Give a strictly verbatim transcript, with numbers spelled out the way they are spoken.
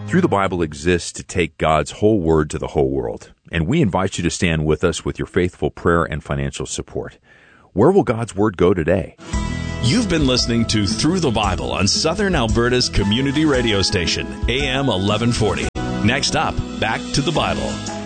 Through the Bible exists to take God's whole word to the whole world, and we invite you to stand with us with your faithful prayer and financial support. Where will God's word go today? You've been listening to Through the Bible on Southern Alberta's community radio station, A M eleven forty. Next up, back to the Bible.